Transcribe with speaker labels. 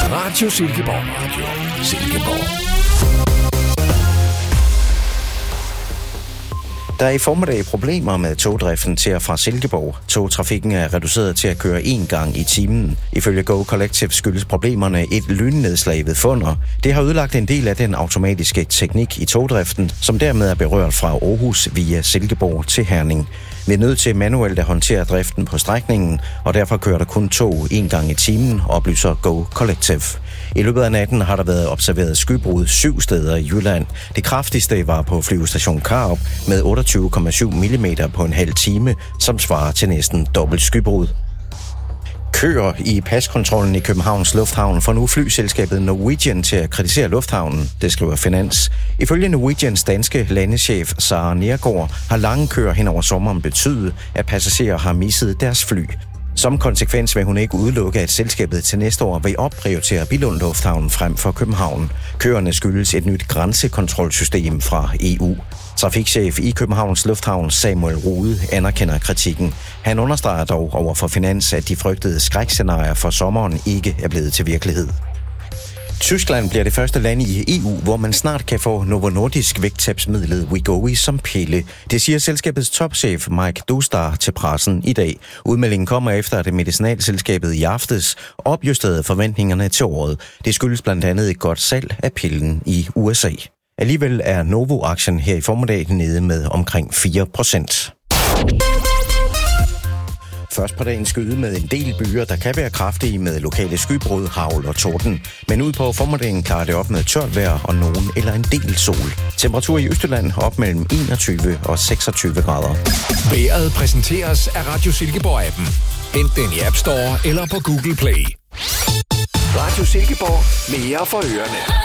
Speaker 1: Radio Silkeborg. Radio Silkeborg.
Speaker 2: Der er i formiddag problemer med togdriften til og fra Silkeborg. Togtrafikken er reduceret til at køre 1 gang i timen. Ifølge Go Collective skyldes problemerne et lynnedslag ved Funder. Det har ødelagt en del af den automatiske teknik i togdriften, som dermed er berørt fra Aarhus via Silkeborg til Herning. Vi er nødt til manuelt at håndtere driften på strækningen, og derfor kører der kun tog 1 gang i timen, oplyser Go Collective. I løbet af natten har der været observeret skybrud 7 steder i Jylland. Det kraftigste var på flyvestation Karup med 28,7 mm på en halv time, som svarer til næsten dobbelt skybrud. Køer i paskontrollen i Københavns Lufthavn får nu flyselskabet Norwegian til at kritisere lufthavnen, det skriver Finans. Ifølge Norwegians danske landeschef Sara Nergård har lange køer hen over sommeren betydet, at passagerer har misset deres fly. Som konsekvens vil hun ikke udelukke, at selskabet til næste år vil opprioritere Billund Lufthavn frem for København. Køerne skyldes et nyt grænsekontrolsystem fra EU. Trafikchef i Københavns Lufthavn Samuel Rude anerkender kritikken. Han understreger dog over for Finans, at de frygtede skrækscenarier for sommeren ikke er blevet til virkelighed. Tyskland bliver det første land i EU, hvor man snart kan få Novo Nordisk vægttabsmidlet Wegovy som pille. Det siger selskabets topchef Mike Dostar til pressen i dag. Udmeldingen kommer efter, at medicinalselskabet i aftes opjusterede forventningerne til året. Det skyldes blandt andet et godt salg af pillen i USA. Alligevel er Novo-aktien her i formiddag nede med omkring 4%. Først på dagen skyde med en del byer, der kan være kraftige med lokale skybrud, hagl og torden. Men ud på formiddagen klarer det op med tørt vejr og nogen eller en del sol. Temperatur i Østjylland op mellem 21 og 26 grader.
Speaker 1: Vejret præsenteres af Radio Silkeborg-appen. Hent den i App Store eller på Google Play. Radio Silkeborg. Mere for ørerne.